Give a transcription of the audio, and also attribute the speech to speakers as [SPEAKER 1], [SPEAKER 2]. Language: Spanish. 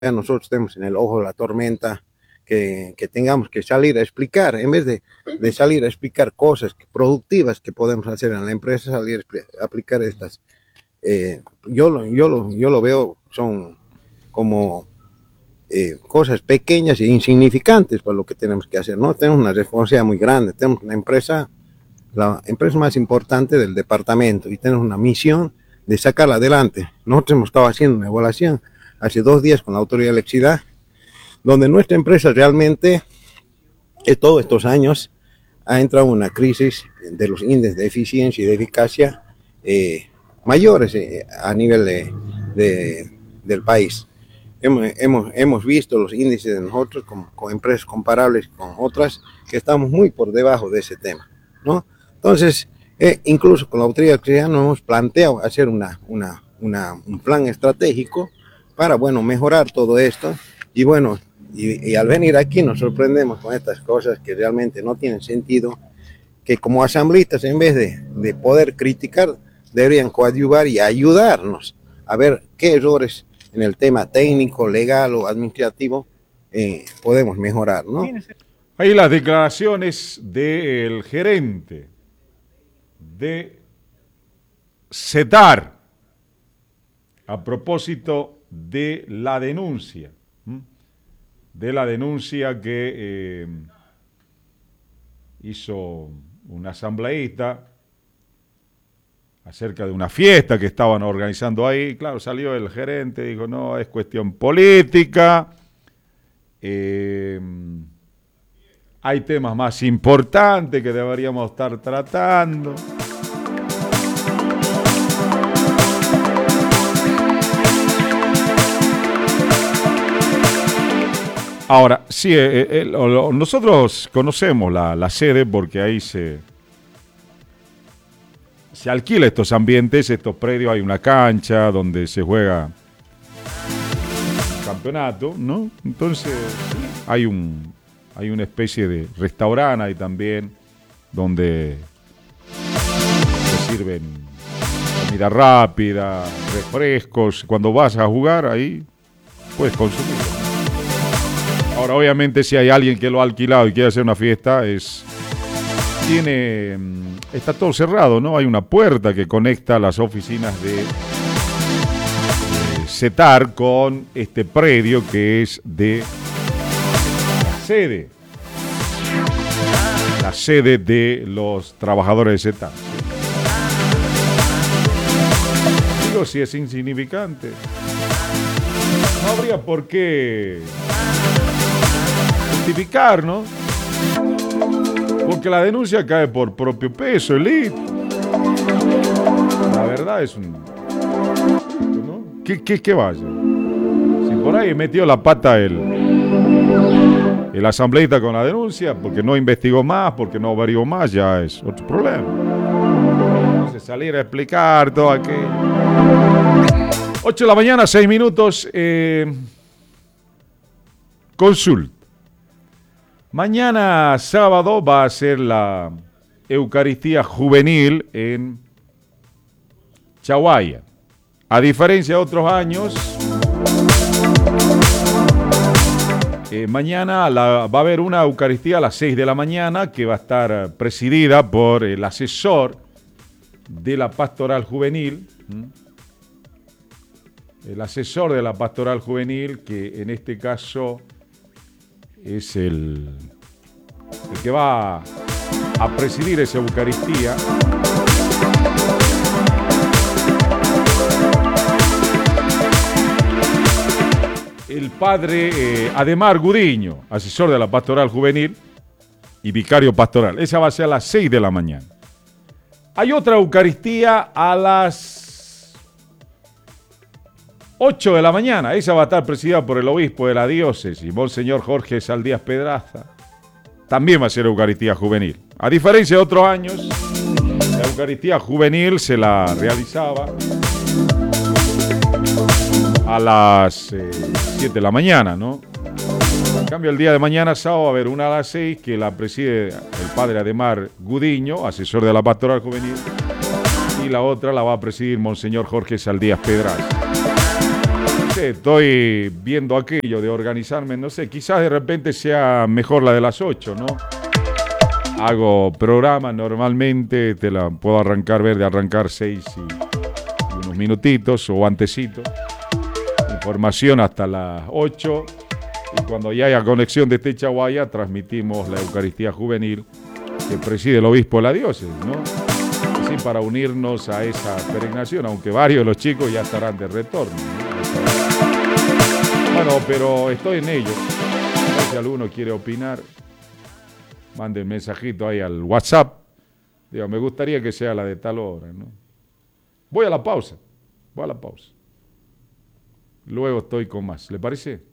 [SPEAKER 1] nosotros estemos en el ojo de la tormenta, que tengamos que salir a explicar, en vez de salir a explicar cosas productivas que podemos hacer en la empresa, salir a aplicar estas. Yo lo veo, son como cosas pequeñas e insignificantes para lo que tenemos que hacer, ¿no? Tenemos una responsabilidad muy grande, tenemos una empresa, la empresa más importante del departamento, y tenemos una misión de sacarla adelante. Nosotros hemos estado haciendo una evaluación hace 2 días con la autoridad de electricidad, donde nuestra empresa realmente, todos estos años, ha entrado en una crisis de los índices de eficiencia y de eficacia mayores a nivel del país. Hemos visto los índices de nosotros con empresas comparables con otras que estamos muy por debajo de ese tema, ¿no? Entonces, incluso con la autoridad electricidad nos hemos planteado hacer un plan estratégico para, bueno, mejorar todo esto. Y bueno, y al venir aquí nos sorprendemos con estas cosas que realmente no tienen sentido, que como asambleístas, en vez de poder criticar, deberían coadyuvar y ayudarnos a ver qué errores en el tema técnico, legal o administrativo podemos mejorar, ¿no?
[SPEAKER 2] Ahí las declaraciones del gerente de CETAR a propósito de la denuncia que hizo un asambleísta acerca de una fiesta que estaban organizando ahí. Claro, salió el gerente, dijo, no, es cuestión política, hay temas más importantes que deberíamos estar tratando. Ahora, sí, nosotros conocemos la sede porque ahí se alquila estos ambientes, estos predios, hay una cancha donde se juega campeonato, ¿no? Entonces hay una especie de restaurante ahí también donde se sirven comida rápida, refrescos. Cuando vas a jugar ahí puedes consumir. Ahora, obviamente, si hay alguien que lo ha alquilado y quiere hacer una fiesta, está todo cerrado, ¿no? Hay una puerta que conecta las oficinas de CETAR con este predio que es de la sede de los trabajadores de CETAR. Digo, si es insignificante, no habría por qué justificar, ¿no? Porque la denuncia cae por propio peso, Elite. La verdad es un... ¿no? ¿Qué vaya? Si por ahí metió la pata el asambleísta con la denuncia, porque no investigó más, porque no averiguó más, ya es otro problema. Entonces salir a explicar todo aquello. 8 de la mañana, 6 minutos. Consulta. Mañana sábado va a ser la Eucaristía Juvenil en Chaguaya. A diferencia de otros años, mañana va a haber una Eucaristía a las 6 de la mañana que va a estar presidida por el asesor de la Pastoral Juvenil. El asesor de la Pastoral Juvenil, que en este caso es el que va a presidir esa Eucaristía. El padre Ademar Gudiño, asesor de la Pastoral Juvenil y vicario pastoral. Esa va a ser a las 6 de la mañana. Hay otra Eucaristía a las 8 de la mañana. Esa va a estar presidida por el obispo de la diócesis, Monseñor Jorge Saldías Pedraza. También va a ser Eucaristía Juvenil. A diferencia de otros años, la Eucaristía Juvenil se la realizaba a las 7 de la mañana, ¿no? En cambio, el día de mañana, sábado, va a haber una a las 6 que la preside el padre Ademar Gudiño, asesor de la Pastoral Juvenil, y la otra la va a presidir Monseñor Jorge Saldías Pedraza. sé, estoy viendo aquello de organizarme, no sé, quizás de repente sea mejor la de las 8, ¿no? Hago programa normalmente, te la puedo arrancar, ver de arrancar 6 y unos minutitos o antecito. Información hasta las 8 y cuando ya haya conexión de Techaguaya transmitimos la Eucaristía Juvenil que preside el obispo de la diócesis, ¿no? Así para unirnos a esa peregrinación, aunque varios de los chicos ya estarán de retorno, ¿no? Bueno, pero estoy en ello. Si alguno quiere opinar, mande un mensajito ahí al WhatsApp. Digo, me gustaría que sea la de tal hora, ¿no? Voy a la pausa. Luego estoy con más. ¿Le parece?